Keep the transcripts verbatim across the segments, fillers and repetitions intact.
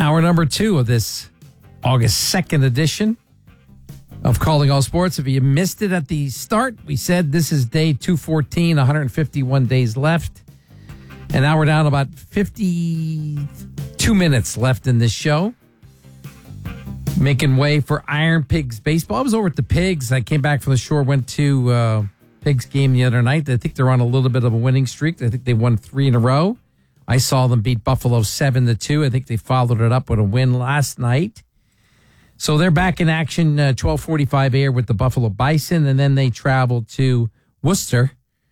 Hour number two of this August second edition of Calling All Sports. If you missed it at the start, we said this is day two fourteen, one hundred fifty-one days left. And now we're down about fifty-two minutes left in this show. Making way for Iron Pigs baseball. I was over at the Pigs. I came back from the shore, went to uh, Pigs game the other night. I think they're on a little bit of a winning streak. I think they won three in a row. I saw them beat Buffalo seven to two. I think they followed it up with a win last night. So they're back in action, uh, twelve forty-five air with the Buffalo Bison, and then they travel to Worcester,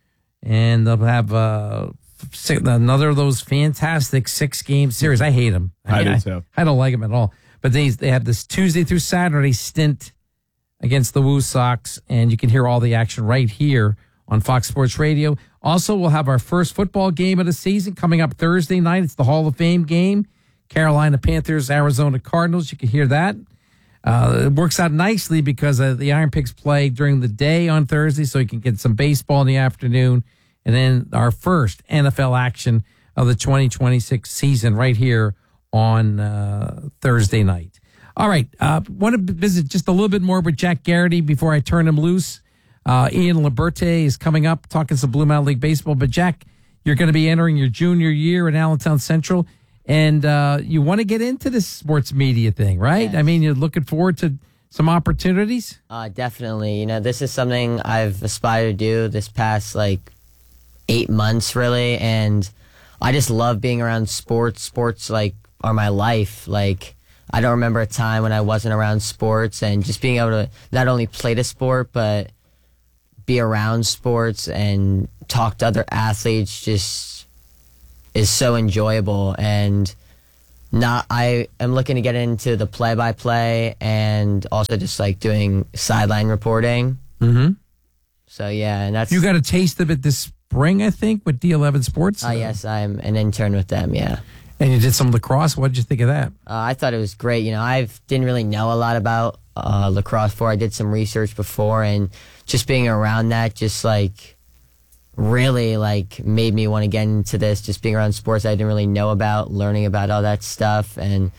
and they'll have uh, six, another of those fantastic six-game series. I hate them. I, I do I, too. I don't like them at all. But they they have this Tuesday through Saturday stint against the Woo Sox, and you can hear all the action right here on Fox Sports Radio. Also, we'll have our first football game of the season coming up Thursday night. It's the Hall of Fame game. Carolina Panthers, Arizona Cardinals. You can hear that. Uh, it works out nicely because uh, the Iron Pigs play during the day on Thursday, so you can get some baseball in the afternoon. And then our first N F L action of the twenty twenty-six season right here on uh, Thursday night. All right. Uh, want to visit just a little bit more with Jack Garrity before I turn him loose. Uh, Ian Liberte is coming up, talking some Blue Mountain League baseball. But, Jack, you're going to be entering your junior year at Allentown Central, and uh, you want to get into this sports media thing, right? Yes. I mean, you're looking forward to some opportunities? Uh, definitely. You know, this is something I've aspired to do this past, like, eight months, really, and I just love being around sports. Sports, like, are my life. Like, I don't remember a time when I wasn't around sports, and just being able to not only play the sport, but be around sports and talk to other athletes just is so enjoyable. And not, I am looking to get into the play-by-play and also just like doing sideline reporting. Mm-hmm. So yeah, and that's You got a taste of it this spring, I think, with D eleven Sports. Uh, yes, I'm an intern with them. Yeah. And you did some lacrosse. What did you think of that? Uh, I thought it was great. You know, I didn't really know a lot about uh, lacrosse before. I did some research before, and just being around that just, like, really, like, made me want to get into this. Just being around sports I didn't really know about, learning about all that stuff. And,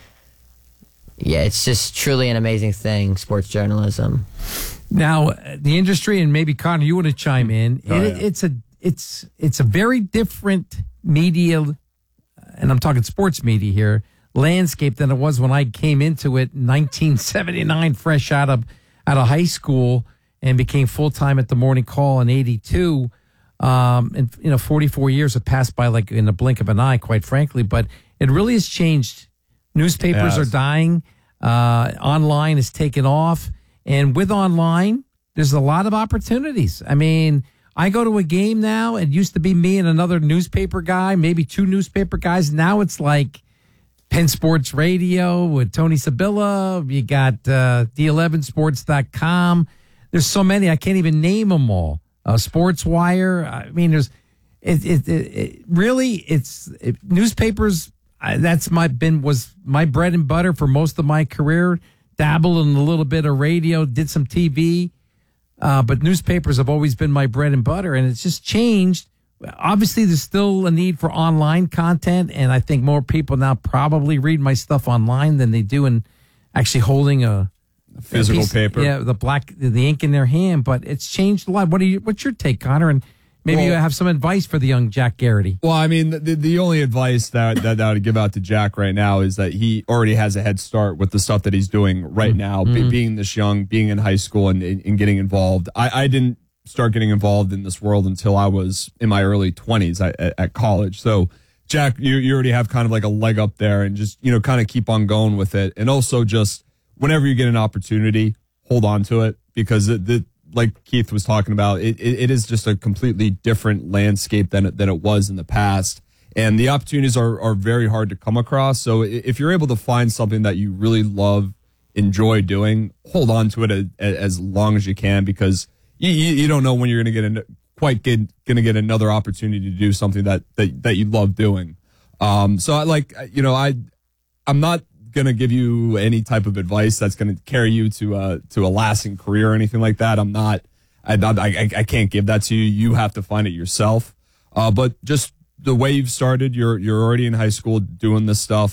yeah, it's just truly an amazing thing, sports journalism. Now, the industry, and maybe, Connor, you want to chime in. Oh, it, yeah. It's a it's it's a very different media, and I'm talking sports media here, landscape than it was when I came into it in nineteen seventy-nine, fresh out of out of high school, and became full time at the Morning Call in eighty-two. Um, and you know, forty-four years have passed by like in the blink of an eye, quite frankly. But it really has changed. Newspapers Yes. are dying. Uh, online has taken off, and with online, there's a lot of opportunities. I mean, I go to a game now. It used to be me and another newspaper guy, maybe two newspaper guys. Now it's like Penn Sports Radio with Tony Sabilla. You got uh, D eleven sports dot com. There's so many. I can't even name them all. Uh, Sports Wire. I mean, there's it, it, it, it really it's it, newspapers. I, that's my been was my bread and butter for most of my career. Dabbled in a little bit of radio, did some T V. Uh, but newspapers have always been my bread and butter, and it's just changed. Obviously, there's still a need for online content, and I think more people now probably read my stuff online than they do in actually holding a, A physical a piece, paper. Yeah, the black, the ink in their hand. But it's changed a lot. What are you? What's your take, Connor? And maybe Well- you have some advice for the young Jack Garrity. Well, I mean, the, the only advice that, that I would give out to Jack right now is that he already has a head start with the stuff that he's doing right now, Mm-hmm. be, being this young, being in high school and, and getting involved. I, I didn't start getting involved in this world until I was in my early twenties at, at college. So, Jack, you, you already have kind of like a leg up there, and just, you know, kind of keep on going with it. And also just whenever you get an opportunity, hold on to it, because it, the, like Keith was talking about, it, it, it is just a completely different landscape than it, than it was in the past. And the opportunities are, are very hard to come across. So if you're able to find something that you really love, enjoy doing, hold on to it as, as long as you can, because you, you, you don't know when you're going to get an, quite get, going to get another opportunity to do something that, that, that you love doing. Um, so I like, you know, I, I'm not going to give you any type of advice that's going to carry you to a, to a lasting career or anything like that. I'm not, I, I, I can't give that to you. You have to find it yourself. Uh, but just the way you've started, you're, you're already in high school doing this stuff.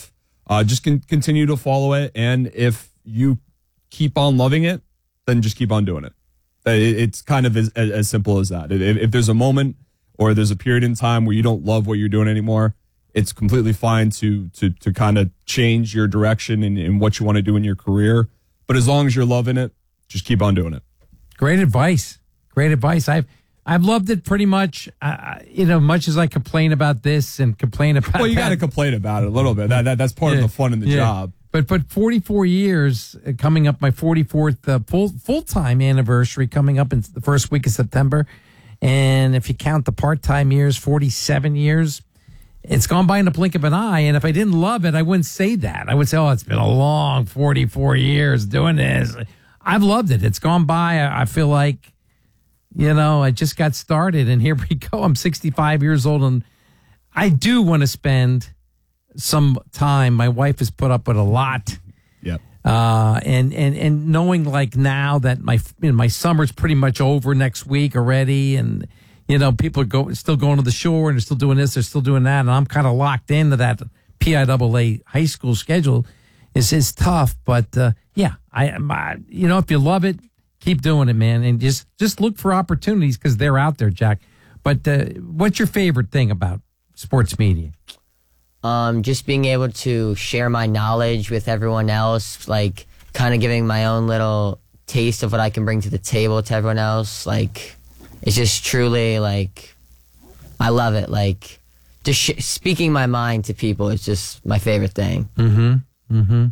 Uh, just con- continue to follow it. And if you keep on loving it, then just keep on doing it. It- It's kind of as, as, as simple as that. If, if there's a moment or there's a period in time where you don't love what you're doing anymore, it's completely fine to to to kind of change your direction and, and what you want to do in your career. But as long as you're loving it, just keep on doing it. Great advice. Great advice. I've I've loved it pretty much. Uh, you know, much as I complain about this and complain about. Well, you that. got to complain about it a little bit. That, that that's part Yeah, of the fun in the yeah. job. But but forty-four years uh, coming up, my forty-fourth uh, full full time anniversary coming up in the first week of September, and if you count the part time years, forty-seven years. It's gone by in the blink of an eye, and if I didn't love it, I wouldn't say that. I would say, "Oh, it's been a long forty-four years doing this." I've loved it. It's gone by. I, I feel like, you know, I just got started, and here we go. I'm sixty-five years old, and I do want to spend some time. My wife has put up with a lot. Yep. Uh, and, and, and knowing like now that my, you know, my summer's pretty much over next week already. And, you know, people are go, still going to the shore and they're still doing this, they're still doing that. And I'm kind of locked into that P I A A high school schedule. Is is tough, but, uh, yeah, I, I, you know, if you love it, keep doing it, man. And just, just look for opportunities because they're out there, Jack. But, uh, what's your favorite thing about sports media? Um, just being able to share my knowledge with everyone else, like kind of giving my own little taste of what I can bring to the table to everyone else. Like, it's just truly like, I love it. Like, just sh- speaking my mind to people is just my favorite thing. Mm-hmm. Mm-hmm.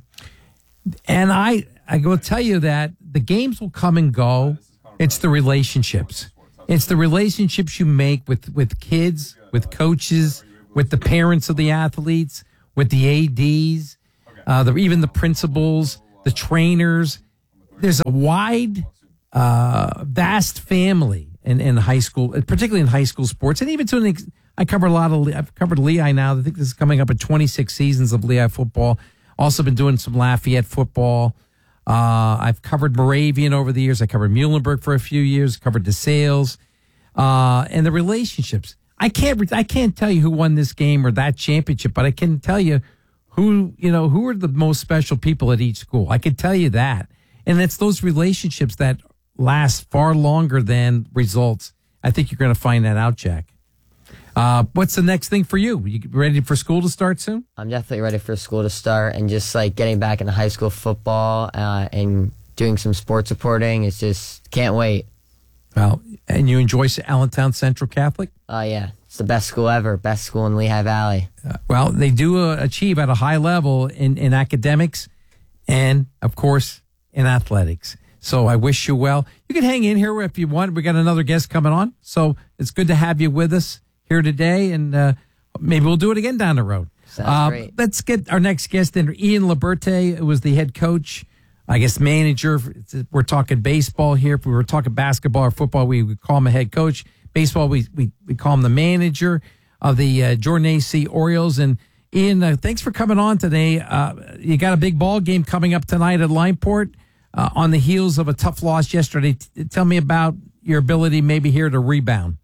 And I, I will tell you that the games will come and go. It's the relationships. It's the relationships you make with, with kids, with coaches, with the parents of the athletes, with the A Ds, uh, the, even the principals, the trainers. There's a wide, uh, vast family in, in high school, particularly in high school sports. And even to an ex- I cover a lot of, I've covered Lehigh now. I think this is coming up at twenty-six seasons of Lehigh football. Also been doing some Lafayette football. Uh, I've covered Moravian over the years. I covered Muhlenberg for a few years, covered DeSales, uh, and the relationships. I can't, re- I can't tell you who won this game or that championship, but I can tell you who, you know, who are the most special people at each school. I can tell you that. And it's those relationships that last far longer than results. I think you're going to find that out, Jack. Uh, what's the next thing for you? You ready for school to start soon? I'm definitely ready for school to start, and just like getting back into high school football uh, and doing some sports reporting. It's just can't wait. Well, and you enjoy Allentown Central Catholic? Oh, uh, yeah. It's the best school ever. Best school in Lehigh Valley. Uh, well, they do uh, achieve at a high level in, in academics and, of course, in athletics. So I wish you well. You can hang in here if you want. We got another guest coming on. So it's good to have you with us here today. And uh, maybe we'll do it again down the road. Sounds uh, great. Let's get our next guest in. Ian Liberte, who was the head coach, I guess manager. We're talking baseball here. If we were talking basketball or football, we would call him a head coach. Baseball, we we, we call him the manager of the uh, Jordan A C Orioles. And Ian, uh, thanks for coming on today. Uh, you got a big ball game coming up tonight at Lineport uh, on the heels of a tough loss yesterday. T- tell me about your ability maybe here to rebound.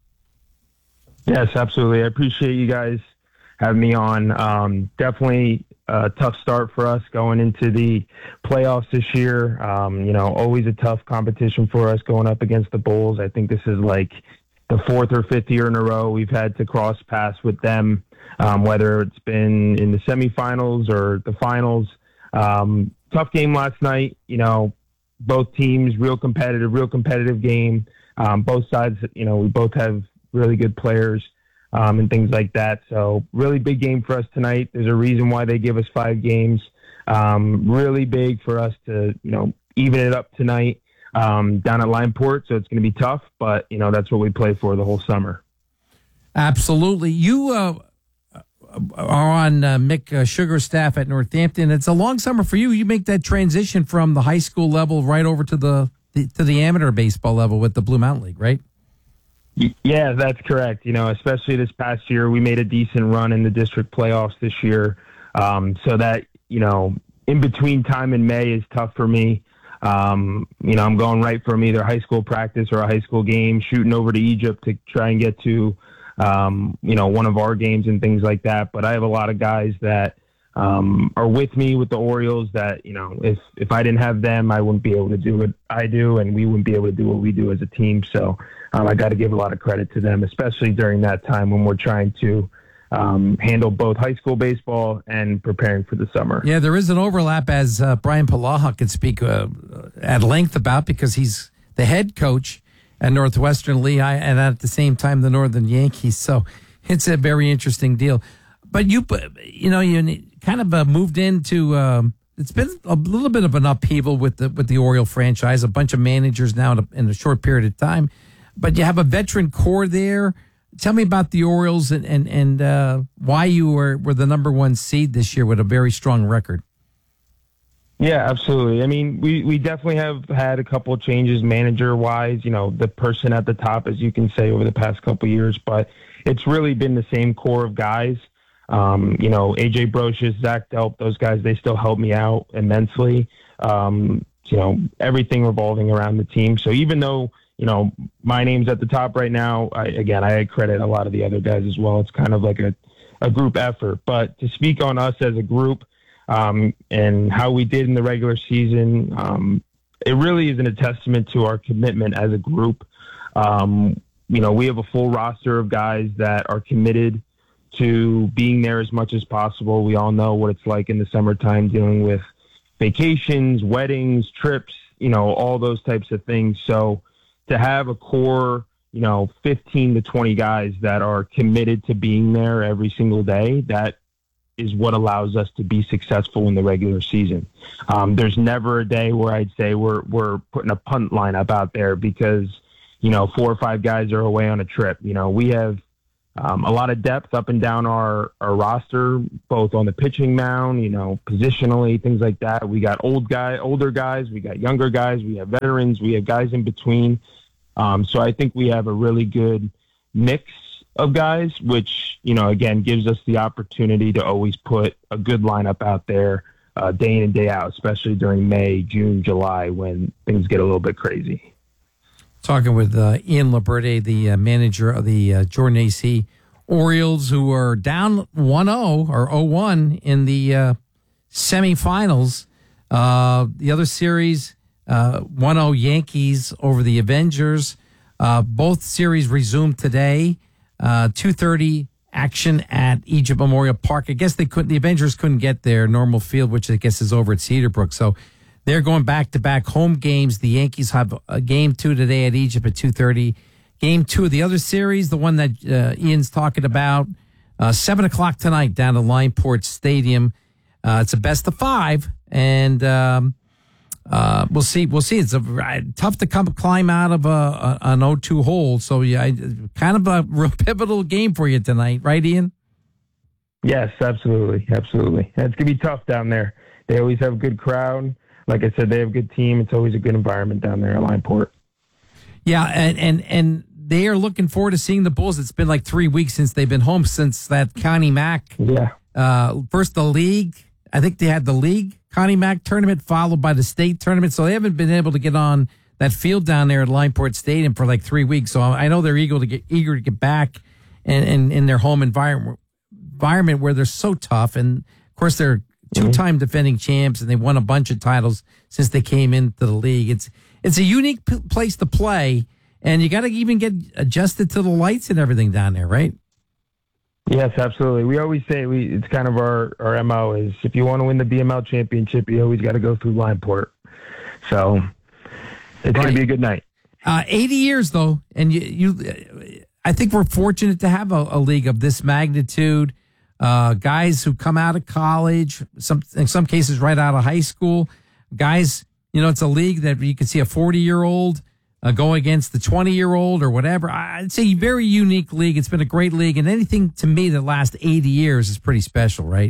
Yes, absolutely. I appreciate you guys having me on. Um, definitely a tough start for us going into the playoffs this year. Um, you know, always a tough competition for us going up against the Bulls. I think this is like the fourth or fifth year in a row we've had to cross paths with them, um, whether it's been in the semifinals or the finals. Um, tough game last night. You know, both teams, real competitive, real competitive game. Um, both sides, you know, we both have really good players um, and things like that. So really big game for us tonight. There's a reason why they give us five games. Um, really big for us to, you know, even it up tonight um, down at Lineport. So it's going to be tough, but, you know, that's what we play for the whole summer. Absolutely. You uh, are on uh, Mick uh, Sugar's staff at Northampton. It's a long summer for you. You make that transition from the high school level right over to the, the to the amateur baseball level with the Blue Mountain League, right? Yeah, that's correct. You know, especially this past year, we made a decent run in the district playoffs this year. Um, so that, you know, in between time in May is tough for me. Um, you know, I'm going right from either high school practice or a high school game, shooting over to Egypt to try and get to, um, you know, one of our games and things like that. But I have a lot of guys that um, are with me with the Orioles that, you know, if, if I didn't have them, I wouldn't be able to do what I do, and we wouldn't be able to do what we do as a team. So um, I got to give a lot of credit to them, especially during that time when we're trying to um, handle both high school baseball and preparing for the summer. Yeah, there is an overlap, as uh, Brian Palaha can speak uh, at length about, because he's the head coach at Northwestern Lehigh and at the same time the Northern Yankees. So it's a very interesting deal. But you, you know, you kind of uh, moved into. Um, it's been a little bit of an upheaval with the with the Oriole franchise. A bunch of managers now in a, in a short period of time, but you have a veteran core there. Tell me about the Orioles and and and uh, why you were were the number one seed this year with a very strong record. Yeah, absolutely. I mean, we, we definitely have had a couple of changes manager-wise, you know, the person at the top, as you can say, over the past couple of years, but it's really been the same core of guys. Um, you know, A J Brocious, Zach Delp, those guys, they still help me out immensely. Um, you know, everything revolving around the team. So even though, you know, my name's at the top right now, I, again, I credit a lot of the other guys as well. It's kind of like a, a group effort. But to speak on us as a group, Um, and how we did in the regular season, um, it really isn't a testament to our commitment as a group. Um, you know, we have a full roster of guys that are committed to being there as much as possible. We all know what it's like in the summertime dealing with vacations, weddings, trips, you know, all those types of things. So to have a core, you know, fifteen to twenty guys that are committed to being there every single day, that is what allows us to be successful in the regular season. Um, there's never a day where I'd say we're we're putting a punt lineup out there because, you know, four or five guys are away on a trip. You know, we have um, a lot of depth up and down our, our roster, both on the pitching mound, you know, positionally, things like that. We got old guy, older guys, we got younger guys, we have veterans, we have guys in between. Um, so I think we have a really good mix of guys, which, you know, again, gives us the opportunity to always put a good lineup out there uh, day in and day out, especially during May, June, July, when things get a little bit crazy. Talking with uh, Ian Laberte, the uh, manager of the uh, Jordan A C Orioles, who are down one oh or oh one in the uh, semifinals. Uh, the other series, uh, one oh Yankees over the Avengers. Uh, both series resumed today. Uh, two thirty action at Egypt Memorial Park. I guess they couldn't, the Avengers couldn't get their normal field, which I guess is over at Cedarbrook. So they're going back to back home games. The Yankees have a game two today at Egypt at two thirty. Game two of the other series, the one that uh, Ian's talking about, uh, seven o'clock tonight down at Lineport Stadium. Uh, it's a best of five, and um, Uh, we'll see. We'll see. It's a, uh, tough to come climb out of a, a an oh two hole. So yeah, kind of a real pivotal game for you tonight, right, Ian? Yes, absolutely, absolutely. It's gonna be tough down there. They always have a good crowd. Like I said, they have a good team. It's always a good environment down there at Lineport. Yeah, and and and they are looking forward to seeing the Bulls. It's been like three weeks since they've been home since that Connie Mack. Yeah. Uh, first the league. I think they had the league Connie Mack tournament followed by the state tournament. So they haven't been able to get on that field down there at Lineport Stadium for like three weeks. So I know they're eager to get eager to get back and in, in, in their home environment environment where they're so tough. And of course they're two-time defending champs and they won a bunch of titles since they came into the league. It's it's a unique p- place to play, and you got to even get adjusted to the lights and everything down there, right? Yes, absolutely. We always say we it's kind of our, our M O is if you want to win the B M L championship, you always got to go through Lineport. So it's right. going to be a good night. Uh, eighty years, though, and you, you I think we're fortunate to have a, a league of this magnitude. Uh, guys who come out of college, some in some cases right out of high school. Guys, you know, it's a league that you can see a forty-year-old Uh, go against the twenty-year-old or whatever. I'd say a very unique league. It's been a great league, and anything to me that lasts eighty years is pretty special, right?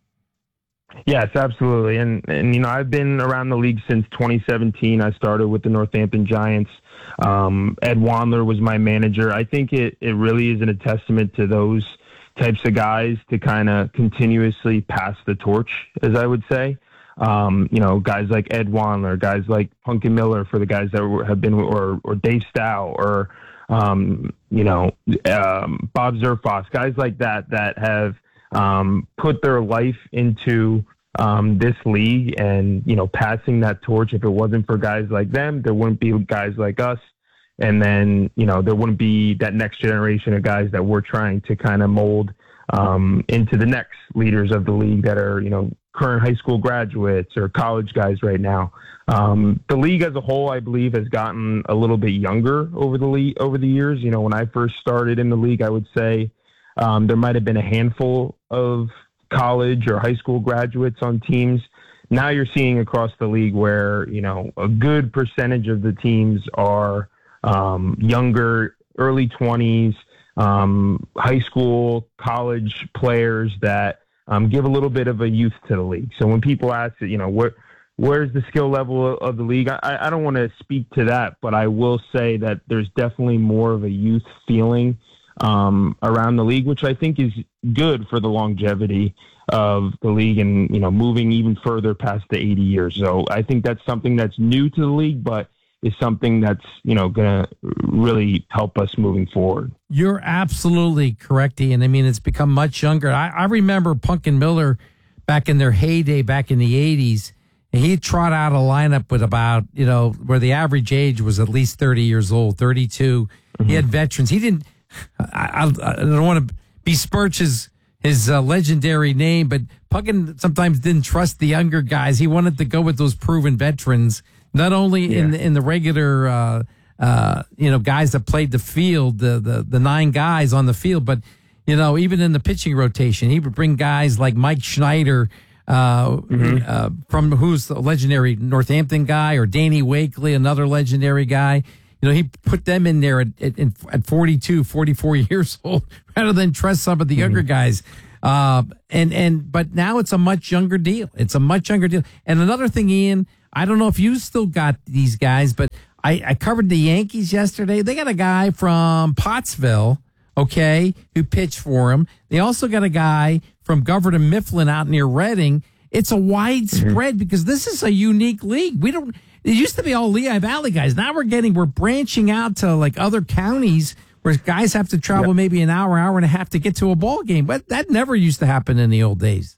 Yes, absolutely. And, and you know, I've been around the league since twenty seventeen. I started with the Northampton Giants. Um, Ed Wandler was my manager. I think it, it really isn't a testament to those types of guys to kind of continuously pass the torch, as I would say. Um, you know, guys like Ed Wandler, guys like Punkin Miller for the guys that were, have been, or, or Dave Stow, or, um, you know, um, Bob Zerfoss, guys like that, that have um, put their life into um, this league, and, you know, passing that torch. If it wasn't for guys like them, there wouldn't be guys like us. And then, you know, there wouldn't be that next generation of guys that we're trying to kind of mold um, into the next leaders of the league that are, you know, current high school graduates or college guys right now. Um, the league as a whole, I believe, has gotten a little bit younger over the league, over the years. You know, when I first started in the league, I would say um, there might have been a handful of college or high school graduates on teams. Now you're seeing across the league where, you know, a good percentage of the teams are um, younger, early twenties, um, high school, college players that um, give a little bit of a youth to the league. So when people ask, you know, what, where's the skill level of the league? I, I don't want to speak to that, but I will say that there's definitely more of a youth feeling um, around the league, which I think is good for the longevity of the league and, you know, moving even further past the eighty years. So I think that's something that's new to the league, but is something that's, you know, going to really help us moving forward. You're absolutely correct, Ian. I mean, it's become much younger. I, I remember Punk and Miller back in their heyday, back in the eighties, and he trot out a lineup with about, you know, where the average age was at least thirty years old, thirty-two. Mm-hmm. He had veterans. He didn't, I, I, I don't want to besmirch his, his uh, legendary name, but Puckett sometimes didn't trust the younger guys. He wanted to go with those proven veterans, not only yeah. in the, in the regular, uh, uh, you know, guys that played the field, the, the, the nine guys on the field, but, you know, even in the pitching rotation, he would bring guys like Mike Schneider, uh, mm-hmm. uh, from who's the legendary Northampton guy, or Danny Wakely, another legendary guy. You know, he put them in there at, at, at forty-two, forty-four years old rather than trust some of the younger mm-hmm. guys. Uh, and, and, but now it's a much younger deal. It's a much younger deal. And another thing, Ian, I don't know if you still got these guys, but I, I covered the Yankees yesterday. They got a guy from Pottsville, okay, who pitched for him. They also got a guy from Governor Mifflin out near Reading. It's a widespread mm-hmm. because this is a unique league. We don't, it used to be all Lehigh Valley guys. Now we're getting, we're branching out to like other counties where guys have to travel yep. maybe an hour, hour and a half to get to a ball game. But that never used to happen in the old days.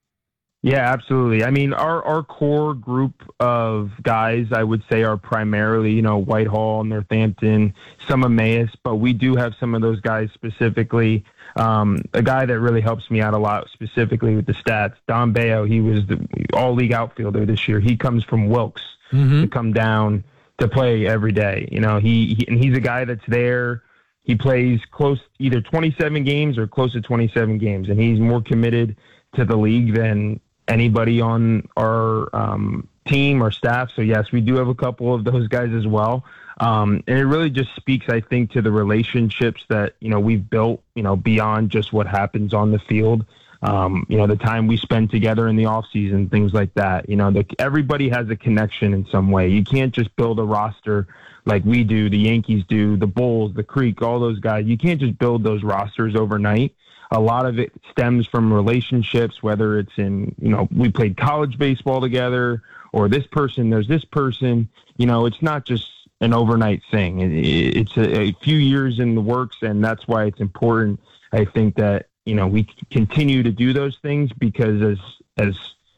Yeah, absolutely. I mean, our, our core group of guys, I would say, are primarily, you know, Whitehall, Northampton, some Emmaus, but we do have some of those guys specifically. Um, a guy that really helps me out a lot specifically with the stats, Don Bayo, he was the all-league outfielder this year. He comes from Wilkes mm-hmm. to come down to play every day. You know, he, he and he's a guy that's there. He plays close, either twenty-seven games or close to twenty-seven games, and he's more committed to the league than anybody on our um, team or staff. So yes, we do have a couple of those guys as well. Um, and it really just speaks, I think, to the relationships that, you know, we've built, you know, beyond just what happens on the field. Um, you know, the time we spend together in the off season, things like that. You know, the, everybody has a connection in some way. You can't just build a roster like we do, the Yankees do, the Bulls, the Creek, all those guys. You can't just build those rosters overnight. A lot of it stems from relationships, whether it's in, you know, we played college baseball together, or this person, there's this person. You know, it's not just an overnight thing. It's a, a few years in the works, and that's why it's important, I think, that, you know, we continue to do those things, because as as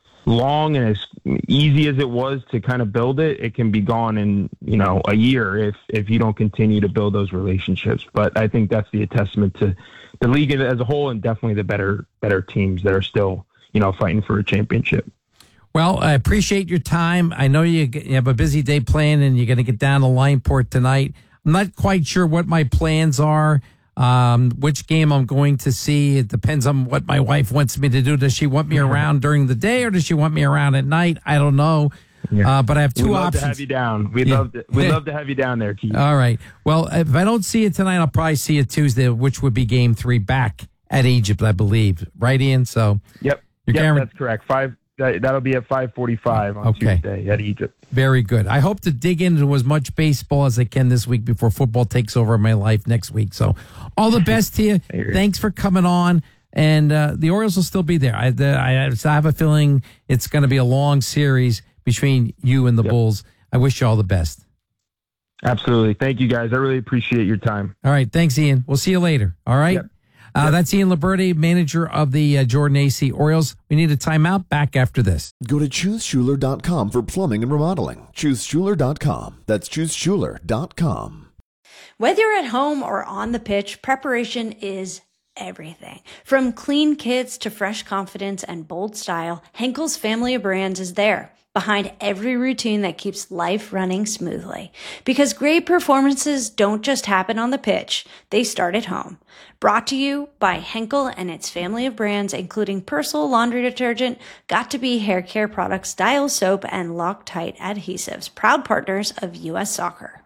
long and as easy as it was to kind of build it, it can be gone in, you know, a year if if you don't continue to build those relationships. But I think that's the testament to the league as a whole, and definitely the better better teams that are still, you know, fighting for a championship. Well, I appreciate your time. I know you have a busy day playing, and you're going to get down to Lineport tonight. I'm not quite sure what my plans are, um, which game I'm going to see. It depends on what my wife wants me to do. Does she want me around during the day, or does she want me around at night? I don't know. Yeah. Uh, but I have two we'd love options. To have you down. We'd yeah. love to. We'd love to have you down there, Keith. All right. Well, if I don't see you tonight, I'll probably see you Tuesday, which would be Game Three back at Egypt, I believe. Right, Ian? So. Yep. Yep. Guaranteed- that's correct. Five. That, that'll be at five forty-five on okay. Tuesday at Egypt. Very good. I hope to dig into as much baseball as I can this week before football takes over my life next week. So, all the best to you. Thanks for coming on. And uh, the Orioles will still be there. I, the, I have a feeling it's going to be a long series between you and the yep. Bulls. I wish you all the best. Absolutely. Thank you, guys. I really appreciate your time. All right. Thanks, Ian. We'll see you later. All right. Yep. Uh, that's Ian Liberti, manager of the uh, Jordan A C Orioles. We need a timeout. Back after this. Go to choose schuler dot com for plumbing and remodeling. choose schuler dot com. That's choose schuler dot com. Whether you're at home or on the pitch, preparation is everything. From clean kits to fresh confidence and bold style, Henkel's family of brands is there, behind every routine that keeps life running smoothly. Because great performances don't just happen on the pitch, they start at home. Brought to you by Henkel and its family of brands, including Persil laundry detergent, Got2b hair care products, Dial soap, and Loctite adhesives, proud partners of U S Soccer.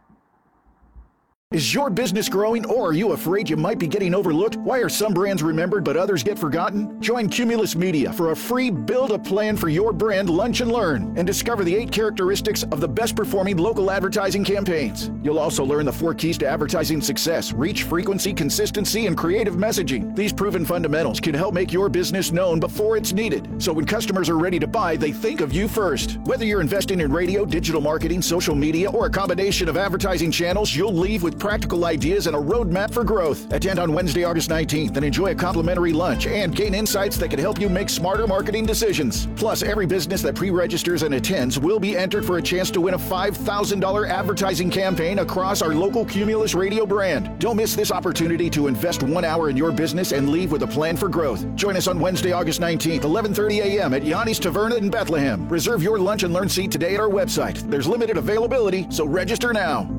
Is your business growing, or are you afraid you might be getting overlooked? Why are some brands remembered but others get forgotten? Join Cumulus Media for a free Build a Plan for Your Brand Lunch and Learn and discover the eight characteristics of the best performing local advertising campaigns. You'll also learn the four keys to advertising success: reach, frequency, consistency, and creative messaging. These proven fundamentals can help make your business known before it's needed, so when customers are ready to buy, they think of you first. Whether you're investing in radio, digital marketing, social media, or a combination of advertising channels, you'll leave with practical ideas and a roadmap for growth. Attend on Wednesday, August nineteenth and enjoy a complimentary lunch and gain insights that can help you make smarter marketing decisions. Plus, every business that pre-registers and attends will be entered for a chance to win a five thousand dollars advertising campaign across our local Cumulus Radio brand. Don't miss this opportunity to invest one hour in your business and leave with a plan for growth. Join us on Wednesday, August nineteenth, eleven thirty a.m. at Yanni's Taverna in Bethlehem. Reserve your lunch and learn seat today at our website. There's limited availability, so register now.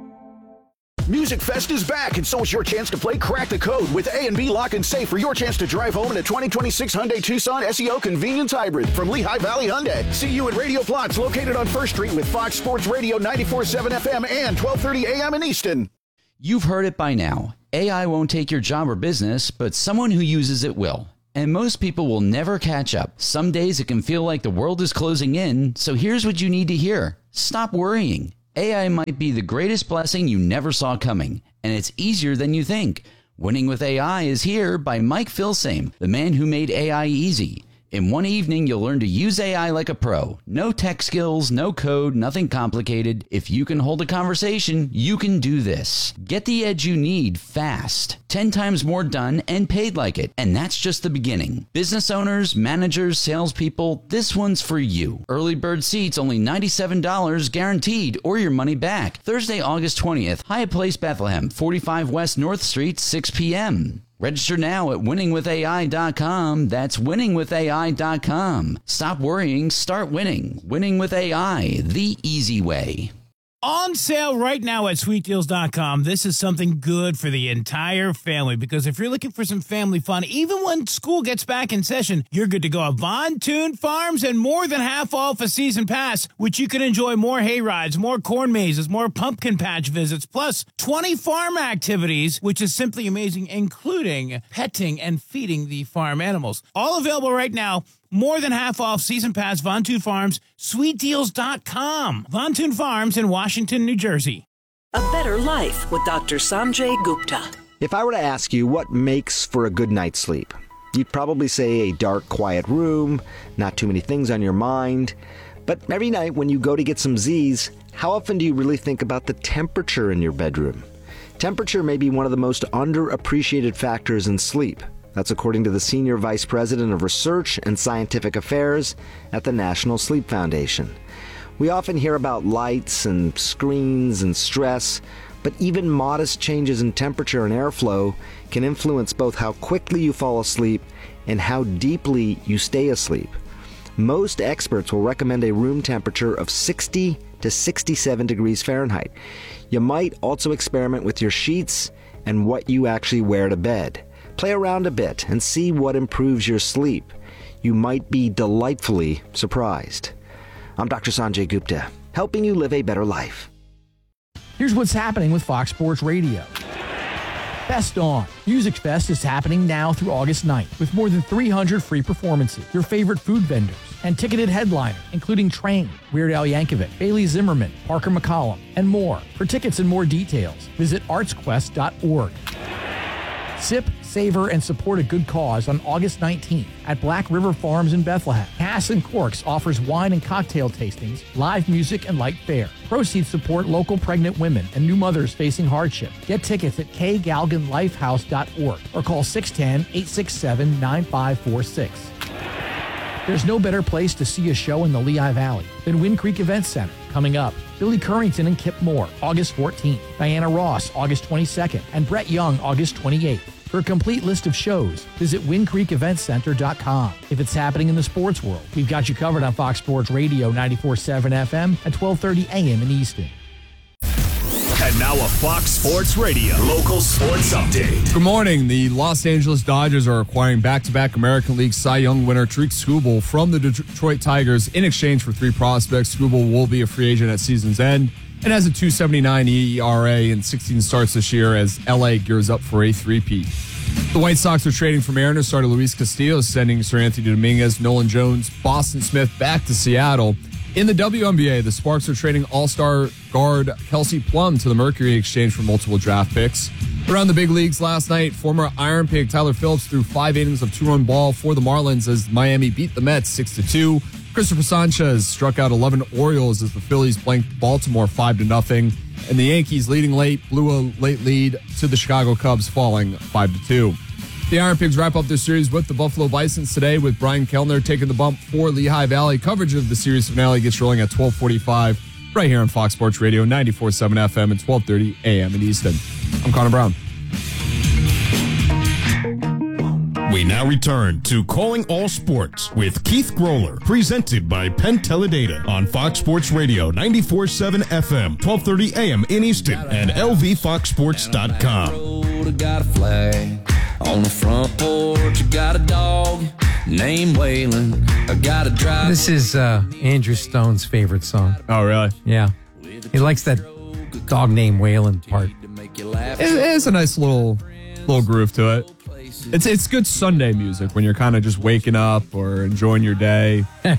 Music Fest is back, and so is your chance to play Crack the Code with A and B Lock and Safe for your chance to drive home in a twenty twenty-six Hyundai Tucson S E O Convenience Hybrid from Lehigh Valley Hyundai. See you at Radio Plots, located on First Street with Fox Sports Radio ninety-four point seven F M and twelve thirty A M in Easton. You've heard it by now. A I won't take your job or business, but someone who uses it will. And most people will never catch up. Some days it can feel like the world is closing in, so here's what you need to hear. Stop worrying. A I might be the greatest blessing you never saw coming, and it's easier than you think. Winning with A I is here by Mike Filsame, the man who made A I easy. In one evening, you'll learn to use A I like a pro. No tech skills, no code, nothing complicated. If you can hold a conversation, you can do this. Get the edge you need fast. Ten times more done and paid like it. And that's just the beginning. Business owners, managers, salespeople, this one's for you. Early bird seats only ninety-seven dollars guaranteed, or your money back. Thursday, August twentieth, Hyatt Place, Bethlehem, forty-five West North Street, six p.m. Register now at winning with A I dot com. That's winning with A I dot com. Stop worrying, start winning. Winning with A I, the easy way. On sale right now at sweet deals dot com. This is something good for the entire family, because if you're looking for some family fun, even when school gets back in session, you're good to go at Von Toon Farms, and more than half off a season pass, which you can enjoy more hay rides, more corn mazes, more pumpkin patch visits, plus twenty farm activities, which is simply amazing, including petting and feeding the farm animals. All available right now. More than half off season pass, Von Toon Farms, sweet deals dot com. Von Toon Farms in Washington, New Jersey. A Better Life with Doctor Sanjay Gupta. If I were to ask you what makes for a good night's sleep, you'd probably say a dark, quiet room, not too many things on your mind. But every night when you go to get some Z's, how often do you really think about the temperature in your bedroom? Temperature may be one of the most underappreciated factors in sleep. That's according to the Senior Vice President of Research and Scientific Affairs at the National Sleep Foundation. We often hear about lights and screens and stress, but even modest changes in temperature and airflow can influence both how quickly you fall asleep and how deeply you stay asleep. Most experts will recommend a room temperature of sixty to sixty-seven degrees Fahrenheit. You might also experiment with your sheets and what you actually wear to bed. Play around a bit and see what improves your sleep. You might be delightfully surprised. I'm Doctor Sanjay Gupta, helping you live a better life. Here's what's happening with Fox Sports Radio. Fest On. Music Fest is happening now through August ninth with more than three hundred free performances, your favorite food vendors, and ticketed headliners, including Train, Weird Al Yankovic, Bailey Zimmerman, Parker McCollum, and more. For tickets and more details, visit arts quest dot org. Sip, savor, and support a good cause on August nineteenth at Black River Farms in Bethlehem. Cass and Corks offers wine and cocktail tastings, live music, and light fare. Proceeds support local pregnant women and new mothers facing hardship. Get tickets at k galgan lifehouse dot org or call six one zero, eight six seven, nine five four six. There's no better place to see a show in the Lehigh Valley than Wind Creek Event Center. Coming up, Billy Currington and Kip Moore, August fourteenth, Diana Ross, August twenty-second, and Brett Young, August twenty-eighth. For a complete list of shows, visit wind creek event center dot com. If it's happening in the sports world, we've got you covered on Fox Sports Radio ninety-four point seven F M at twelve thirty a m in Easton. And now a Fox Sports Radio local sports update. Good morning. The Los Angeles Dodgers are acquiring back-to-back American League Cy Young winner Tariq Skubal from the Detroit Tigers in exchange for three prospects. Skubal will be a free agent at season's end and has a two seventy-nine E R A and sixteen starts this year as L A gears up for a three-peat. The White Sox are trading for Mariners starter Luis Castillo, sending Sir Anthony Dominguez, Nolan Jones, Boston Smith back to Seattle. In the W N B A, the Sparks are trading all-star guard Kelsey Plum to the Mercury in exchange for multiple draft picks. Around the big leagues last night, former Iron Pig Tyler Phillips threw five innings of two-run ball for the Marlins as Miami beat the Mets six to two. Christopher Sanchez struck out eleven Orioles as the Phillies blanked Baltimore five to nothing. And the Yankees, leading late, blew a late lead to the Chicago Cubs, falling five to two. The Iron Pigs wrap up their series with the Buffalo Bisons today, with Brian Kellner taking the bump for Lehigh Valley. Coverage of the series finale gets rolling at twelve forty-five right here on Fox Sports Radio ninety-four point seven F M and twelve thirty a m in Easton. I'm Connor Brown. We now return to Calling All Sports with Keith Groller, presented by Penn Teledata on Fox Sports Radio ninety-four point seven F M, twelve thirty a m in Easton, and L V fox sports dot com. Got a flag on the front porch. Got a dog named Waylon. I got a drive. This is uh, Andrew Stone's favorite song. Oh, really? Yeah. He likes that dog named Waylon part. It, it's a nice little little groove to it. It's it's good Sunday music when you're kind of just waking up or enjoying your day. uh,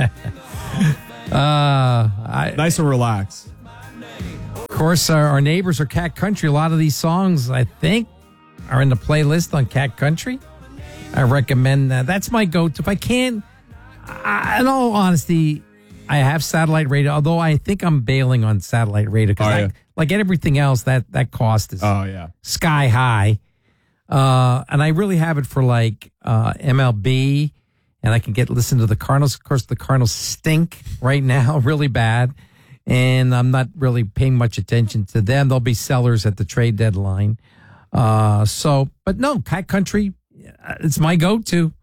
I, nice and relaxed. Of course, our, our neighbors are Cat Country. A lot of these songs, I think, are in the playlist on Cat Country. I recommend that. That's my go-to. If I can't, I, in all honesty, I have satellite radio, although I think I'm bailing on satellite radio because, oh, yeah. like everything else, that, that cost is oh, yeah. sky high. Uh, and I really have it for like uh, M L B, and I can get listen to the Cardinals. Of course, the Cardinals stink right now, really bad, and I'm not really paying much attention to them. They'll be sellers at the trade deadline. Uh, so, but no, Cat Country, it's my go-to.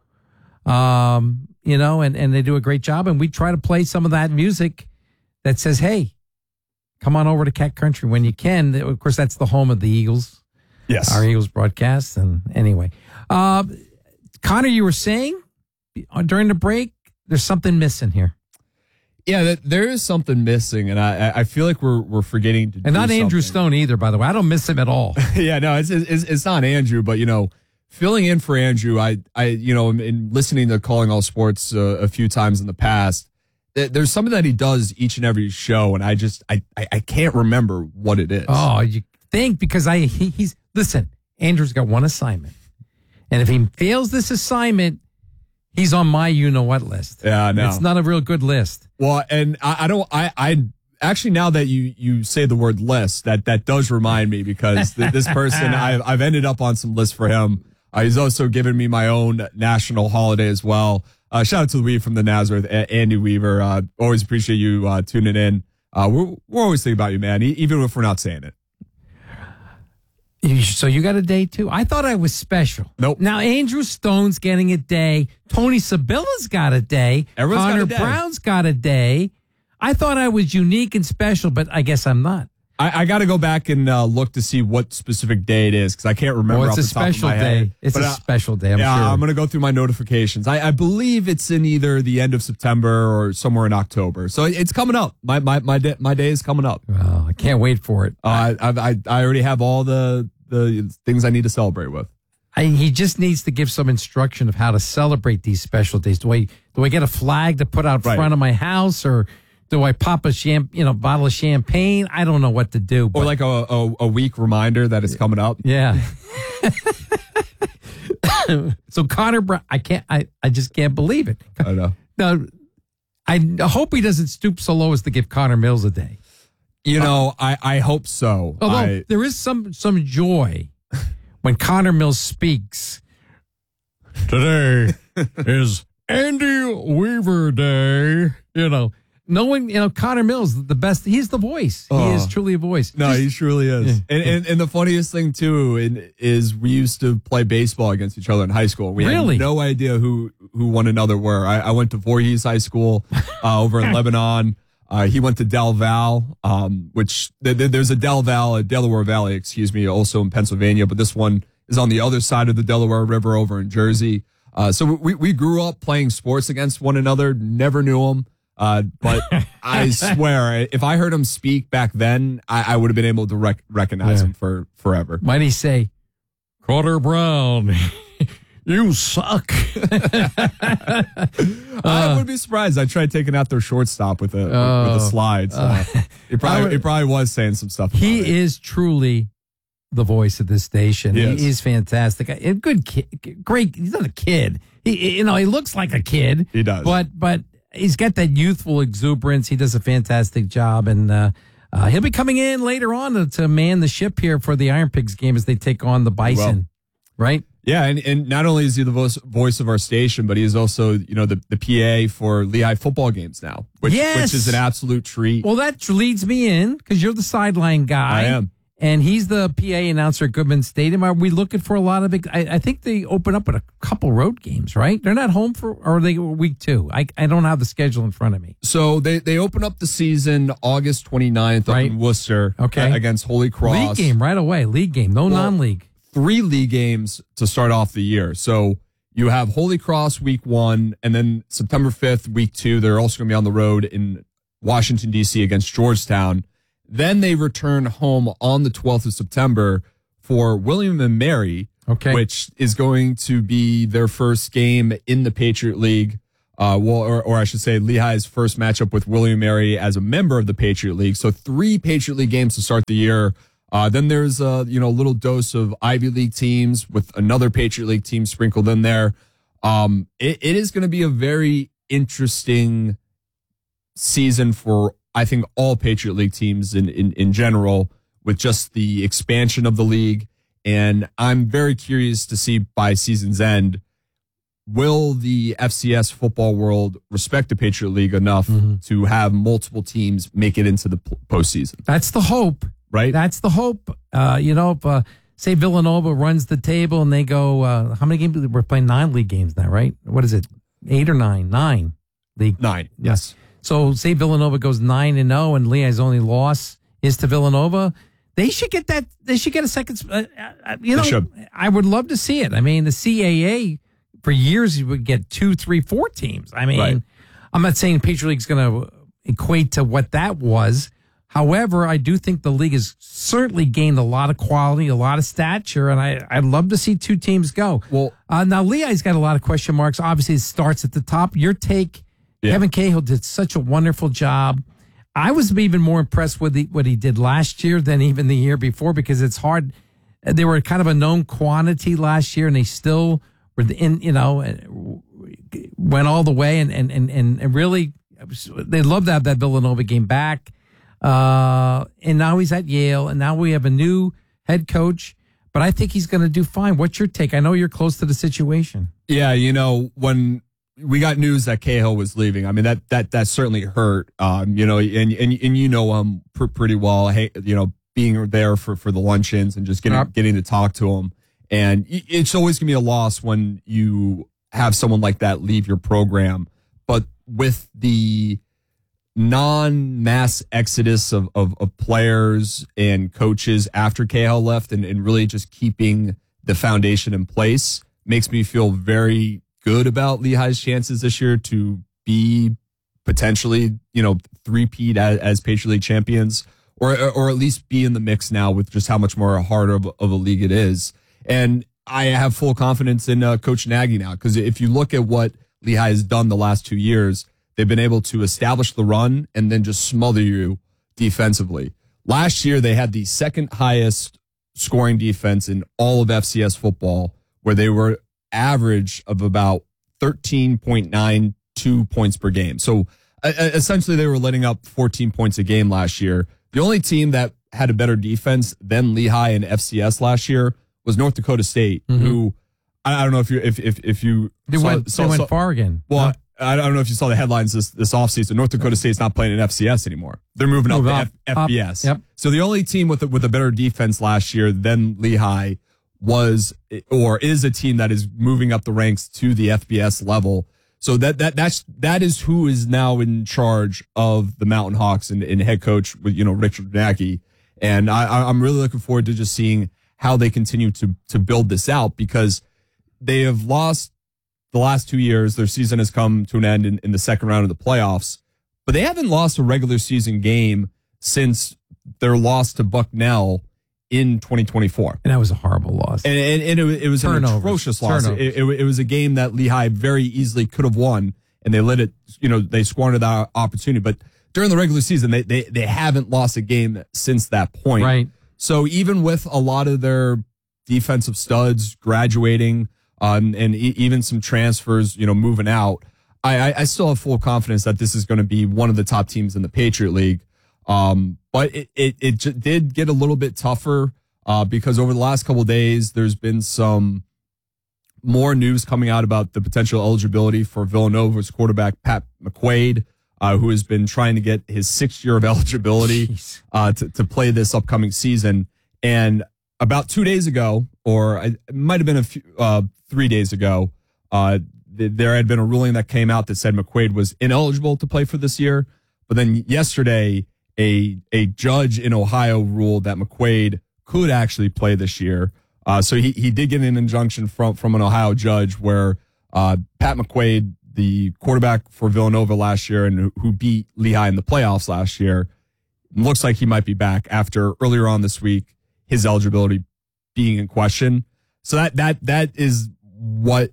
Um, you know, and, and they do a great job, and we try to play some of that music that says, "Hey, come on over to Cat Country when you can." Of course, that's the home of the Eagles. Yes. Our Eagles broadcast. And anyway, uh, Connor, you were saying during the break, there's something missing here. Yeah, that, there is something missing, and I I feel like we're we're forgetting to. And do not Andrew something. Stone either, by the way. I don't miss him at all. yeah, no, it's, it's it's not Andrew, but you know, filling in for Andrew, I I you know, in listening to Calling All Sports uh, a few times in the past, th- there's something that he does each and every show, and I just I I, I can't remember what it is. Oh, you think because I he, he's listen. Andrew's got one assignment, and if he fails this assignment, he's on my you know what list. Yeah, no, it's not a real good list. Well, and I, I don't. I I actually now that you you say the word list, that that does remind me because th- this person I've I've ended up on some lists for him. Uh, he's also given me my own national holiday as well. Uh, shout out to the Weave from the Nazareth, a- Andy Weaver. Uh, always appreciate you uh, tuning in. Uh, we're we're always thinking about you, man, e- even if we're not saying it. You, so you got a day too? I thought I was special. Nope. Now Andrew Stone's getting a day. Tony Sabilla's got a day. Everyone's Connor got a day. Brown's got a day. I thought I was unique and special, but I guess I'm not. I, I got to go back and uh, look to see what specific day it is because I can't remember. Well, it's off a the top special of my day. head. It's But, a uh, special day. I'm yeah, sure. I'm going to go through my notifications. I, I believe it's in either the end of September or somewhere in October. So it's coming up. My my my day, my day is coming up. Oh, I can't wait for it. Uh, I, I I already have all the the things I need to celebrate with. I, he just needs to give some instruction of how to celebrate these special days. Do I do I get a flag to put out Right. front of my house, or do I pop a champ, you know, bottle of champagne? I don't know what to do. But Or like a, a, a week reminder that it's coming up. yeah. So Connor Brown, I can't, I, I just can't believe it. I know. Now, I hope he doesn't stoop so low as to give Connor Mills a day. You know, I, I hope so. Although I, there is some some joy when Connor Mills speaks. Today is Andy Weaver Day. You know, knowing, you know, Connor Mills, the best, he's the voice. Oh. He is truly a voice. No, he truly is. Yeah. And, and and the funniest thing too in, is we used to play baseball against each other in high school. We Really? had no idea who who one another were. I, I went to Voorhees High School uh, over in Lebanon. Uh, he went to Del Val, um, which th- th- there's a Del Val, a Delaware Valley, excuse me, also in Pennsylvania, but this one is on the other side of the Delaware River over in Jersey. Uh, so we we grew up playing sports against one another. Never knew him. Uh, but I swear, if I heard him speak back then, I, I would have been able to rec- recognize Yeah. him for forever. Might he say, Connor Brown, you suck. I would be surprised. I tried taking out their shortstop with a Uh, with a slide. So uh, he probably I would- he probably was saying some stuff. About He it. is truly the voice of this station. He He is. is fantastic. A good kid, great. He's not a kid. He, you know, he looks like a kid. He does. but but he's got that youthful exuberance. He does a fantastic job, and uh, uh, he'll be coming in later on to, to man the ship here for the Iron Pigs game as they take on the Bison. Right? Yeah, and, and not only is he the voice, voice of our station, but he is also, you know, the, the P A for Lehigh football games now, which, Yes. which is an absolute treat. Well, that leads me in because you're the sideline guy. I am. And he's the P A announcer at Goodman Stadium. Are we looking for a lot of big? I, I think they open up with a couple road games, right? They're not home for, or are they week two? I, I don't have the schedule in front of me. So they, they open up the season August twenty-ninth up Right. in Worcester Okay. uh, against Holy Cross. League game right away. League game, no Well, non-league. Three league games to start off the year. So you have Holy Cross week one, and then September fifth, week two. They're also going to be on the road in Washington, D C against Georgetown. Then they return home on the twelfth of September for William and Mary, Okay. which is going to be their first game in the Patriot League. Uh, well, or, or I should say Lehigh's first matchup with William and Mary as a member of the Patriot League. So three Patriot League games to start the year. Uh, then there's a, you know, a little dose of Ivy League teams with another Patriot League team sprinkled in there. Um, it, it is going to be a very interesting season for, I think, all Patriot League teams in, in, in general, with just the expansion of the league. And I'm very curious to see by season's end, will the F C S football world respect the Patriot League enough Mm-hmm. to have multiple teams make it into the p- postseason? That's the hope. Right? That's the hope. Uh, you know, if, uh, say Villanova runs the table and they go, uh, how many games? We're playing nine league games now, right? What is it? Eight or nine? Nine league. Nine. Yes. So say Villanova goes nine and zero, and Lehigh's only loss is to Villanova. They should get that. They should get a second. Uh, uh, you know, They should. I would love to see it. I mean, the C A A for years you would get two, three, four teams. I mean, Right. I'm not saying Patriot League's going to equate to what that was. However, I do think the league has certainly gained a lot of quality, a lot of stature, and I, I'd love to see two teams go. Well, uh, now Lehigh's got a lot of question marks. Obviously, it starts at the top. Your take, Yeah. Kevin Cahill did such a wonderful job. I was even more impressed with the, what he did last year than even the year before, because it's hard. They were kind of a known quantity last year, and they still were in, you know, went all the way, and and and, and really, they love to have that Villanova game back. Uh, and now he's at Yale, and now we have a new head coach, but I think he's going to do fine. What's your take? I know you're close to the situation. Yeah, you know, when we got news that Cahill was leaving, I mean, that that that certainly hurt. Um, you know, and and and you know him pr- pretty well. Hey, you know, being there for for the luncheons and just getting Yep. getting to talk to him, and it's always gonna be a loss when you have someone like that leave your program. But with the non-mass exodus of, of, of players and coaches after Cahill left, and, and really just keeping the foundation in place, makes me feel very good about Lehigh's chances this year to be potentially, you know, three-peat as, as Patriot League champions, or or at least be in the mix now with just how much more harder of, of a league it is. And I have full confidence in uh, Coach Nagy now, because if you look at what Lehigh has done the last two years, they've been able to establish the run and then just smother you defensively. Last year, they had the second highest scoring defense in all of F C S football, where they were average of about thirteen point nine two points per game. So uh, essentially they were letting up fourteen points a game last year. The only team that had a better defense than Lehigh and F C S last year was North Dakota State, mm-hmm. who I, I don't know if you if if, if you they saw, went saw, they went saw, far again. Well, no? I don't know if you saw the headlines this this offseason. North Dakota State's not playing in F C S anymore. They're moving Move up, up to F- up. FBS. Yep. So the only team with a, with a better defense last year than Lehigh was or is a team that is moving up the ranks to the F B S level. So that that that's that is who is now in charge of the Mountain Hawks and, and head coach with you know Richard Mackey. And I, I'm really looking forward to just seeing how they continue to to build this out, because they have lost the last two years. Their season has come to an end in, in the second round of the playoffs, but they haven't lost a regular season game since their loss to Bucknell in twenty twenty-four. And that was a horrible loss. And, and, and it, it was Turnovers. an atrocious loss. It, it, it was a game that Lehigh very easily could have won, and they let it, you know, they squandered that opportunity. But during the regular season, they, they, they haven't lost a game since that point. Right. So even with a lot of their defensive studs graduating, um, and e- even some transfers, you know, moving out, I, I, I still have full confidence that this is going to be one of the top teams in the Patriot League. Um, but it, it, it j- did get a little bit tougher, uh, because over the last couple of days, there's been some more news coming out about the potential eligibility for Villanova's quarterback, Pat McQuaid, uh, who has been trying to get his sixth year of eligibility, uh, to, to play this upcoming season. And about two days ago, or it might have been a few, uh, three days ago, uh, th- there had been a ruling that came out that said McQuaid was ineligible to play for this year. But then yesterday, a a judge in Ohio ruled that McQuaid could actually play this year. Uh, so he, he did get an injunction from, from an Ohio judge where uh, Pat McQuaid, the quarterback for Villanova last year and who beat Lehigh in the playoffs last year, looks like he might be back after earlier on this week, his eligibility being in question. So that that that is what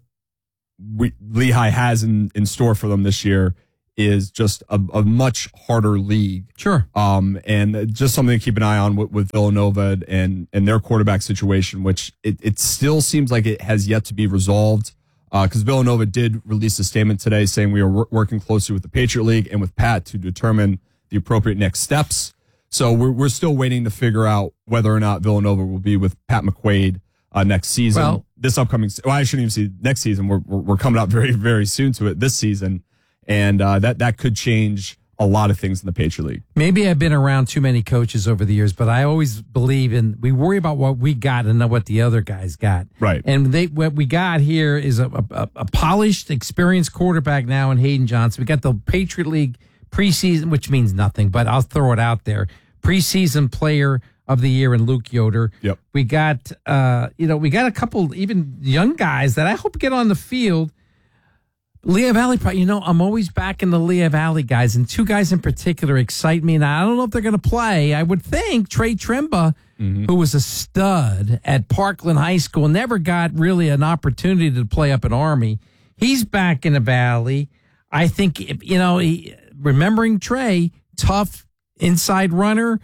we, Lehigh has in, in store for them this year, is just a, a much harder league. Sure. Um, and just something to keep an eye on with, with Villanova and, and their quarterback situation, which it, it still seems like it has yet to be resolved. Uh, cause Villanova did release a statement today saying we are w- working closely with the Patriot League and with Pat to determine the appropriate next steps. So we're, we're still waiting to figure out whether or not Villanova will be with Pat McQuaid, uh, next season. Well, this upcoming, well, I shouldn't even say next season. We're, we're, we're coming up very, very soon to it this season. And uh, that, that could change a lot of things in the Patriot League. Maybe I've been around too many coaches over the years, but I always believe in, we worry about what we got and not what the other guys got. Right. And they, what we got here is a, a, a polished, experienced quarterback now in Hayden Johnson. We got the Patriot League preseason, which means nothing, but I'll throw it out there. Preseason player of the year in Luke Yoder. Yep. We got, uh, you know, we got a couple even young guys that I hope get on the field. Lehigh Valley, you know, I'm always backing the Lehigh Valley guys, and two guys in particular excite me. And I don't know if they're going to play. I would think Trey Tremba, mm-hmm. who was a stud at Parkland High School, never got really an opportunity to play up in Army. He's back in the Valley. I think, you know, he, remembering Trey, tough inside runner,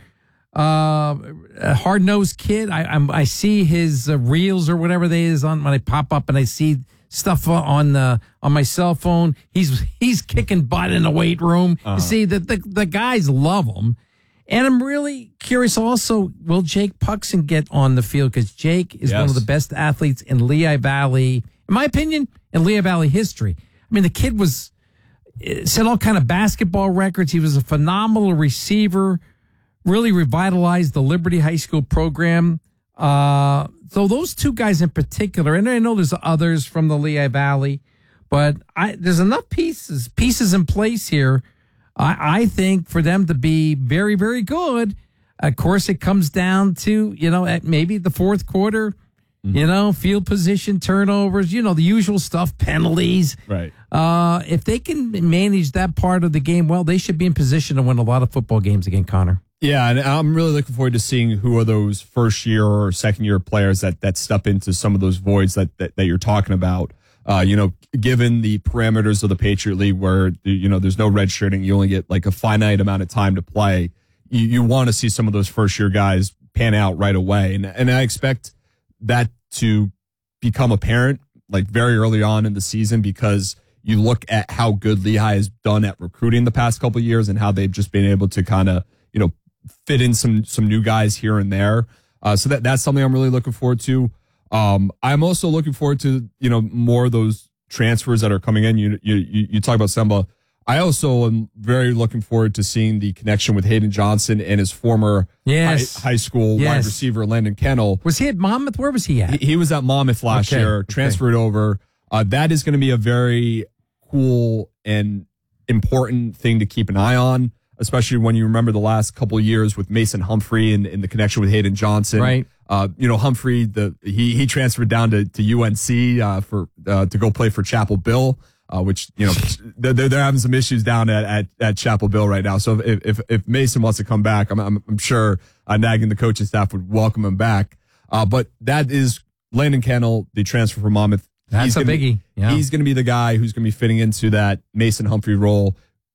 uh, a hard-nosed kid. I I'm, I see his uh, reels or whatever they is on when I pop up and I see stuff on the on my cell phone. He's he's kicking butt in the weight room. Uh-huh. You see that the, the guys love him, and I'm really curious. Also, will Jake Puxon get on the field? Because Jake is yes. one of the best athletes in Lehigh Valley, in my opinion, in Lehigh Valley history. I mean, the kid was set all kind of basketball records. He was a phenomenal receiver. Really revitalized the Liberty High School program. Uh, so those two guys in particular, and I know there's others from the Lehigh Valley, but I, there's enough pieces pieces in place here, I, I think, for them to be very, very good. Of course, it comes down to, you know, at maybe the fourth quarter, mm-hmm. you know, field position, turnovers, you know, the usual stuff, penalties. Right. Uh, if they can manage that part of the game well, they should be in position to win a lot of football games again, Connor. Yeah, and I'm really looking forward to seeing who are those first year or second year players that, that step into some of those voids that, that, that you're talking about. Uh, you know, given the parameters of the Patriot League where, you know, there's no redshirting, you only get like a finite amount of time to play. You, you want to see some of those first year guys pan out right away. And, and I expect that to become apparent like very early on in the season because you look at how good Lehigh has done at recruiting the past couple of years and how they've just been able to kind of, you know, fit in some some new guys here and there. Uh, so that that's something I'm really looking forward to. Um, I'm also looking forward to, you know, more of those transfers that are coming in. You you you talk about Semba. I also am very looking forward to seeing the connection with Hayden Johnson and his former yes. high, high school yes. wide receiver, Landon Kennel. Was he at Monmouth? Where was he at? He, he was at Monmouth last okay. year, transferred okay. over. Uh, that is going to be a very cool and important thing to keep an eye on, especially when you remember the last couple of years with Mason Humphrey and, and the connection with Hayden Johnson. Right. Uh, you know, Humphrey, the he he transferred down to, to U N C uh, for uh, to go play for Chapel Bill. Uh, which, you know, they're, they're having some issues down at, at, at Chapel Bill right now. So if, if, if Mason wants to come back, I'm, I'm, I'm sure uh, Nag and the coaching staff would welcome him back. Uh, but that is Landon Kennel, the transfer from Monmouth. That's he's a gonna, biggie. Yeah. He's going to be the guy who's going to be fitting into that Mason Humphrey role.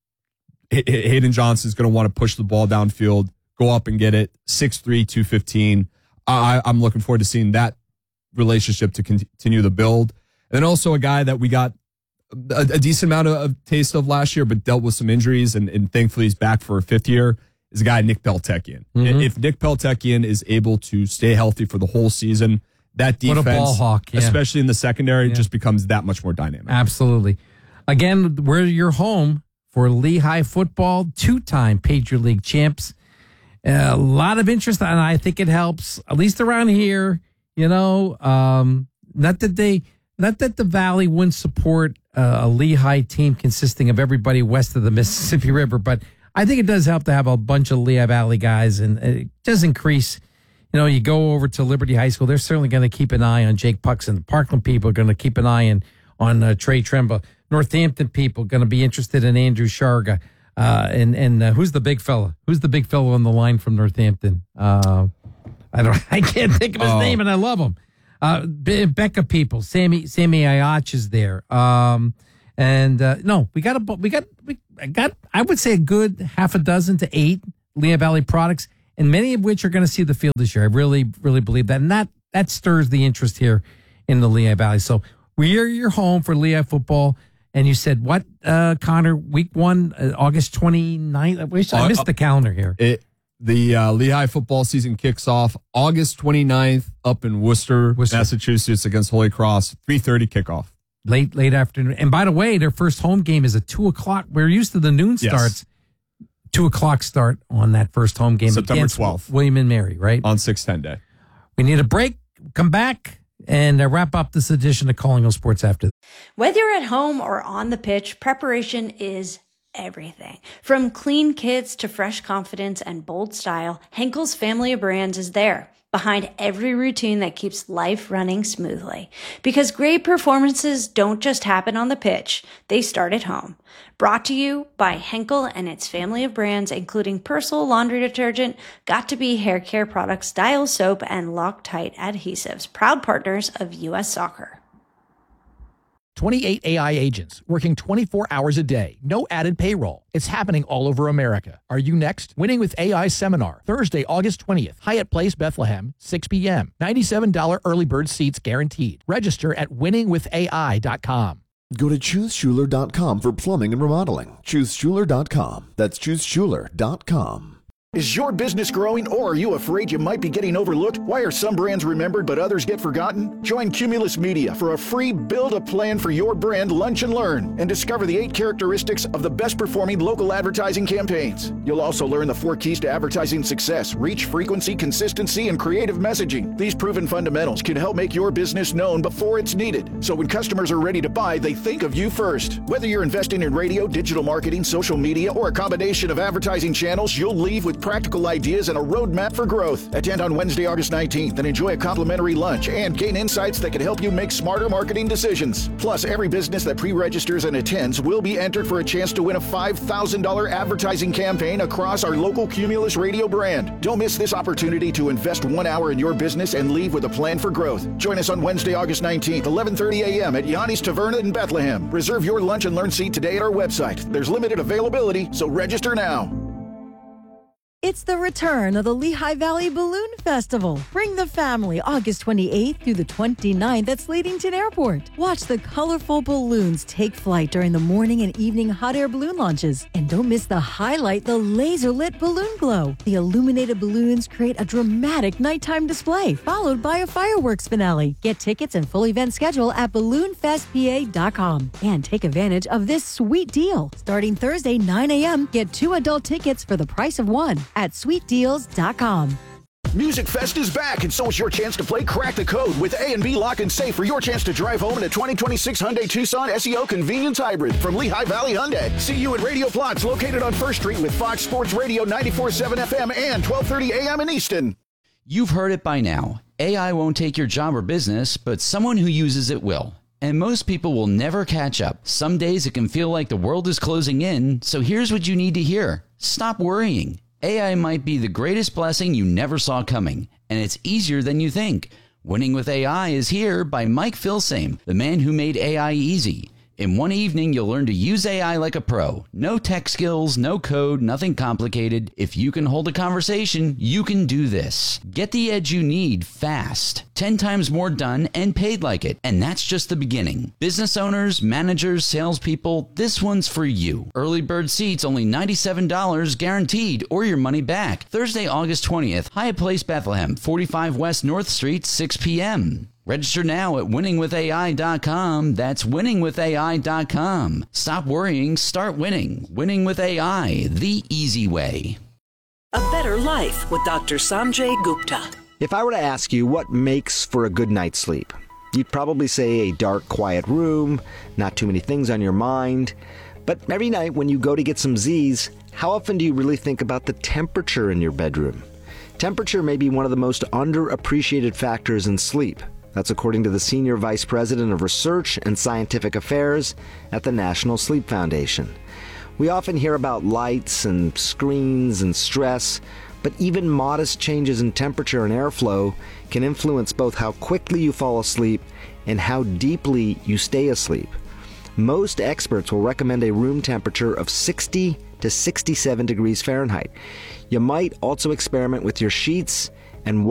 H- Hayden Johnson's going to want to push the ball downfield, go up and get it. six three, two fifteen. I, I'm looking forward to seeing that relationship to continue the build. And then also a guy that we got A, a decent amount of, of taste of last year, but dealt with some injuries, and, and thankfully he's back for a fifth year, is a guy, Nick Peltekian. Mm-hmm. If Nick Peltekian is able to stay healthy for the whole season, that defense, what a ball hawk, yeah. especially in the secondary, yeah. just becomes that much more dynamic. Absolutely. Again, we're your home for Lehigh football, two-time Patriot League champs. Uh, a lot of interest, and I think it helps, at least around here, you know, um, not that they... Not that the Valley wouldn't support uh, a Lehigh team consisting of everybody west of the Mississippi River, but I think it does help to have a bunch of Lehigh Valley guys, and it does increase. You know, you go over to Liberty High School, they're certainly going to keep an eye on Jake Puxon. The Parkland people are going to keep an eye on, on uh, Trey Tremba. Northampton people going to be interested in Andrew Sharga. Uh, and and uh, who's the big fella? Who's the big fella on the line from Northampton? Uh, I don't. I can't think of his oh. name, and I love him. Uh, Be- Becca people, Sammy Sammy Ayach is there, um, and uh, no, we got a we got we I got I would say a good half a dozen to eight Lehigh Valley products, and many of which are going to see the field this year. I really really believe that, and that that stirs the interest here in the Lehigh Valley. So we are your home for Lehigh football. And you said what, uh, Connor? Week one, uh, August twenty-ninth? I wish I missed uh, the calendar here. It, the uh, Lehigh football season kicks off August twenty-ninth up in Worcester, Worcester. Massachusetts against Holy Cross. three thirty kickoff. Late, late afternoon. And by the way, their first home game is at two o'clock. We're used to the noon starts. Yes. two o'clock start on that first home game. September twelfth. William and Mary, right? On six ten day. We need a break. Come back. And uh, wrap up this edition of Calling All Sports after. Whether you're at home or on the pitch, preparation is everything. From clean kits to fresh confidence and bold style, Henkel's family of brands is there, behind every routine that keeps life running smoothly. Because great performances don't just happen on the pitch, they start at home. Brought to you by Henkel and its family of brands, including Persil laundry detergent, Got2b hair care products, Dial soap, and Loctite adhesives, proud partners of U S Soccer. twenty-eight A I agents working twenty-four hours a day. No added payroll. It's happening all over America. Are you next? Winning with A I seminar, Thursday, August twentieth. Hyatt Place, Bethlehem, six p.m. ninety-seven dollars early bird seats guaranteed. Register at winning with A I dot com. Go to choose schuler dot com for plumbing and remodeling. choose schuler dot com. That's choose schuler dot com. Is your business growing, or are you afraid you might be getting overlooked? Why are some brands remembered but others get forgotten? Join Cumulus Media for a free Build a Plan for Your Brand Lunch and Learn, and discover the eight characteristics of the best performing local advertising campaigns. You'll also learn the four keys to advertising success: reach, frequency, consistency, and creative messaging. These proven fundamentals can help make your business known before it's needed, so when customers are ready to buy, they think of you first. Whether you're investing in radio, digital marketing, social media, or a combination of advertising channels, you'll leave with practical ideas and a roadmap for growth. Attend on Wednesday, August nineteenth and enjoy a complimentary lunch and gain insights that can help you make smarter marketing decisions. Plus, every business that pre-registers and attends will be entered for a chance to win a five thousand dollars advertising campaign across our local Cumulus radio brand. Don't miss this opportunity to invest one hour in your business and leave with a plan for growth. Join us on Wednesday, August nineteenth, eleven thirty a.m. at Yanni's Taverna in Bethlehem. Reserve your lunch and learn seat today at our website. There's limited availability, so register now. It's the return of the Lehigh Valley Balloon Festival. Bring the family August twenty-eighth through the twenty-ninth at Slatington Airport. Watch the colorful balloons take flight during the morning and evening hot air balloon launches. And don't miss the highlight, the laser-lit balloon glow. The illuminated balloons create a dramatic nighttime display, followed by a fireworks finale. Get tickets and full event schedule at balloon fest p a dot com. And take advantage of this sweet deal. Starting Thursday, nine a.m., get two adult tickets for the price of one at sweet deals dot com. Music Fest is back, and so is your chance to play Crack the Code with A and B Lock and Safe for your chance to drive home in a twenty twenty-six Hyundai Tucson S E O Convenience Hybrid from Lehigh Valley Hyundai. See you at Radio Plots, located on First Street with Fox Sports Radio ninety-four point seven F M and twelve thirty A M in Easton. You've heard it by now. A I won't take your job or business, but someone who uses it will. And most people will never catch up. Some days it can feel like the world is closing in, so here's what you need to hear. Stop worrying. A I might be the greatest blessing you never saw coming, and it's easier than you think. Winning with A I is here by Mike Filsame, the man who made A I easy. In one evening, you'll learn to use A I like a pro. No tech skills, no code, nothing complicated. If you can hold a conversation, you can do this. Get the edge you need fast. Ten times more done and paid like it. And that's just the beginning. Business owners, managers, salespeople, this one's for you. Early bird seats only ninety-seven dollars guaranteed or your money back. Thursday, August twentieth, Hyatt Place, Bethlehem, forty-five West North Street, six p.m. Register now at winning with A I dot com. That's winning with A I dot com. Stop worrying, start winning. Winning with A I, the easy way. A Better Life with Doctor Sanjay Gupta. If I were to ask you what makes for a good night's sleep, you'd probably say a dark, quiet room, not too many things on your mind. But every night when you go to get some Z's, how often do you really think about the temperature in your bedroom? Temperature may be one of the most underappreciated factors in sleep. That's according to the Senior Vice President of Research and Scientific Affairs at the National Sleep Foundation. We often hear about lights and screens and stress, but even modest changes in temperature and airflow can influence both how quickly you fall asleep and how deeply you stay asleep. Most experts will recommend a room temperature of sixty to sixty-seven degrees Fahrenheit. You might also experiment with your sheets and